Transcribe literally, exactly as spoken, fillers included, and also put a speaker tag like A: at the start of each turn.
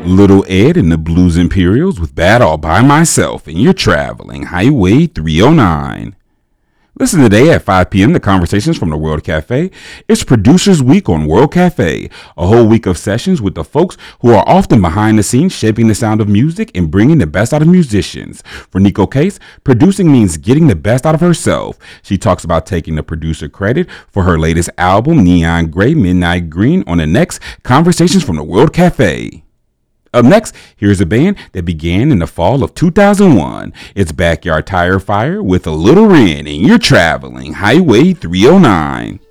A: Little Ed and the Blues Imperials with Bad All By Myself, and you're traveling Highway three oh nine. Listen today at five p.m. to Conversations from the World Cafe. It's Producers Week on World Cafe, a whole week of sessions with the folks who are often behind the scenes shaping the sound of music and bringing the best out of musicians. For Nico Case, producing means getting the best out of herself. She talks about taking the producer credit for her latest album, Neon Gray, Midnight Green, on the next Conversations from the World Cafe. Up next, here's a band that began in the fall of two thousand one. It's Backyard Tire Fire with A Little Ren, and you're traveling Highway three oh nine.